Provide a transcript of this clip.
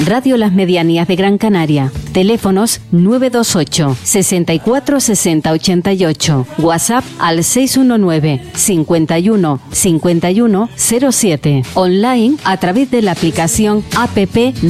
Radio Las Medianías de Gran Canaria. Teléfonos 928 64 60 88. WhatsApp al 619 51 51 07. Online a través de la aplicación APP